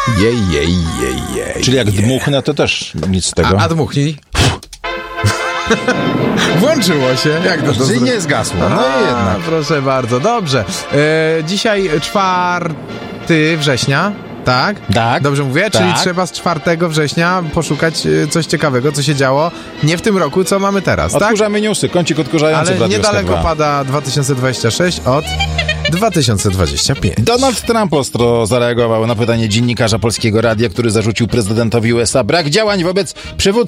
Jej. Czyli jak dmuchnę, to też nic z tego. A dmuchnij. Włączyło się. Jak to Czyli nie zgasło. No i jednak. Proszę bardzo, dobrze. Dzisiaj 4 września. Tak? Tak. Dobrze mówię? Tak. Czyli trzeba z 4 września poszukać coś ciekawego, co się działo nie w tym roku, co mamy teraz, tak? Odkurzamy newsy, kącik odkurzający w Ale Radiu niedaleko SK2. pada 2026 od 2025. Donald Trump ostro zareagował na pytanie dziennikarza Polskiego Radia, który zarzucił prezydentowi USA brak działań wobec przywódcy